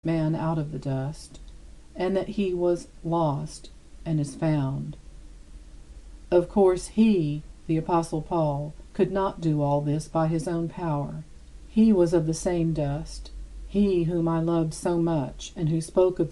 man out of the dust, and that he was lost and is found. Of course, he, the Apostle Paul, could not do all this by his own power. He was of the same dust, he whom I loved so much and who spoke of